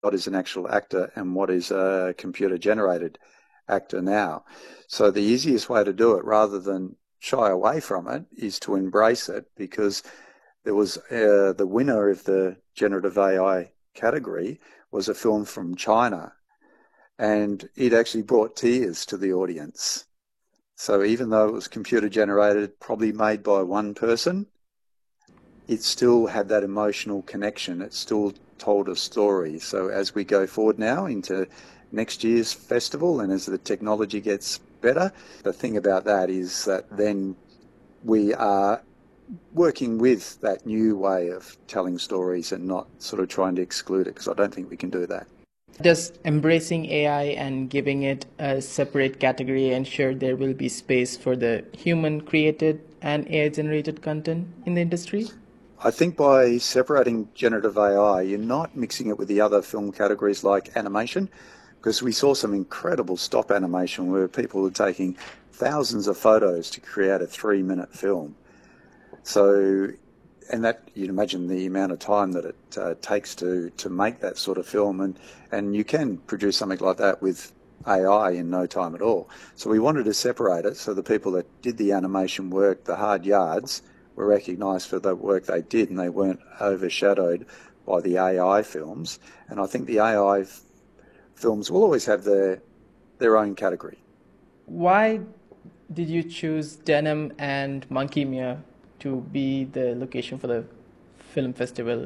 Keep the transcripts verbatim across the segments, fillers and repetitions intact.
what is an actual actor and what is a computer-generated actor now. So the easiest way to do it, rather than shy away from it, is to embrace it, because there was uh, the winner of the generative A I category was a film from China, and it actually brought tears to the audience. So even though it was computer generated, probably made by one person, it still had that emotional connection. It still told a story. So as we go forward now into next year's festival, and as the technology gets better, the thing about that is that then we are working with that new way of telling stories and not sort of trying to exclude it, because I don't think we can do that. Does embracing A I and giving it a separate category ensure there will be space for the human created and A I-generated content in the industry? I think by separating generative A I, you're not mixing it with the other film categories like animation, because we saw some incredible stop animation where people were taking thousands of photos to create a three-minute film. So, and that, you'd imagine the amount of time that it uh, takes to, to make that sort of film, and, and you can produce something like that with A I in no time at all. So we wanted to separate it so the people that did the animation work, the hard yards, were recognised for the work they did, and they weren't overshadowed by the A I films. And I think the A I f- films will always have their, their own category. Why did you choose Denham and Monkey to be the location for the film festival?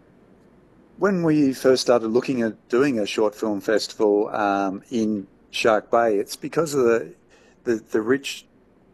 When we first started looking at doing a short film festival um, in Shark Bay, it's because of the the, the rich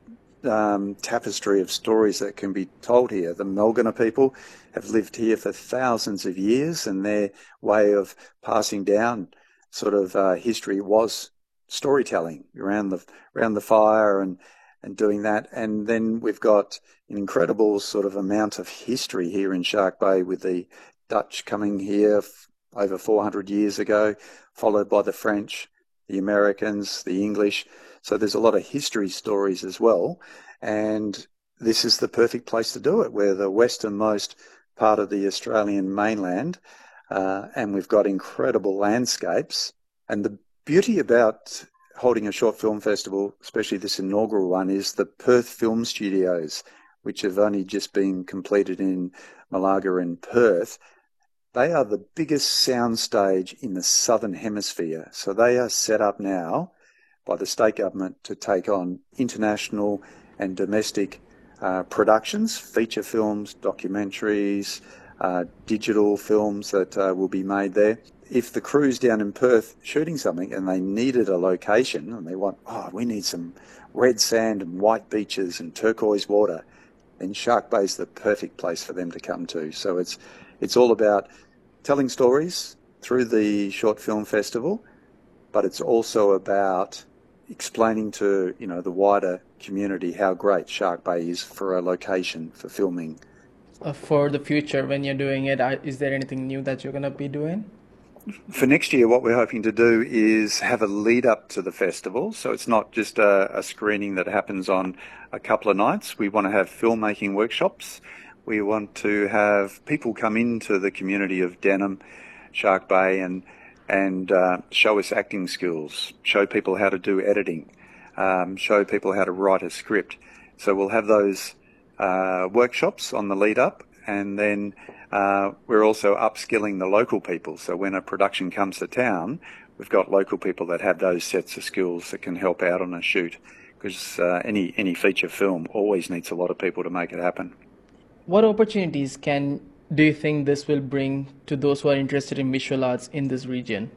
um, tapestry of stories that can be told here. The Melgana people have lived here for thousands of years, and their way of passing down sort of uh, history was storytelling around the around the fire and and doing that. And then we've got an incredible sort of amount of history here in Shark Bay, with the Dutch coming here over four hundred years ago, followed by the French, the Americans, the English. So there's a lot of history stories as well. And this is the perfect place to do it. We're the westernmost part of the Australian mainland, uh, and we've got incredible landscapes. And the beauty about holding a short film festival, especially this inaugural one, is the Perth Film Studios, which have only just been completed in Malaga and Perth. They are the biggest soundstage in the Southern Hemisphere. So they are set up now by the state government to take on international and domestic uh, productions, feature films, documentaries, uh, digital films that uh, will be made there. If the crew's down in Perth shooting something and they needed a location and they want, oh, we need some red sand and white beaches and turquoise water, then Shark Bay is the perfect place for them to come to. So it's it's all about telling stories through the short film festival, but it's also about explaining to, you know, the wider community how great Shark Bay is for a location for filming. Uh, for the future, when you're doing it, uh, is there anything new that you're going to be doing? For next year, what we're hoping to do is have a lead up to the festival. So it's not just a, a screening that happens on a couple of nights. We want to have filmmaking workshops. We want to have people come into the community of Denham, Shark Bay, and and uh, show us acting skills, show people how to do editing, um, show people how to write a script. So we'll have those uh, workshops on the lead up, and then uh, we're also upskilling the local people. So when a production comes to town, we've got local people that have those sets of skills that can help out on a shoot, because uh, any, any feature film always needs a lot of people to make it happen. What opportunities can do you think this will bring to those who are interested in visual arts in this region?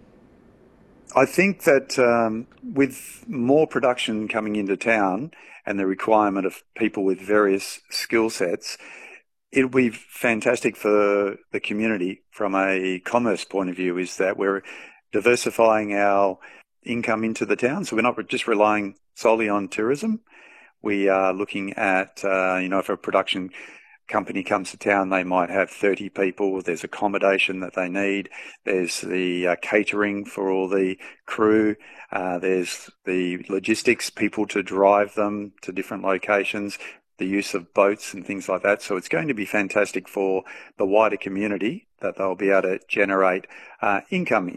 I think that um, with more production coming into town and the requirement of people with various skill sets, it'll be fantastic for the community from a commerce point of view, is that we're diversifying our income into the town. So we're not just relying solely on tourism. We are looking at, uh, you know, if a production company comes to town, they might have thirty people. There's accommodation that they need. There's the uh, catering for all the crew. Uh, there's the logistics, people to drive them to different locations, the use of boats and things like that. So it's going to be fantastic for the wider community, that they'll be able to generate uh, income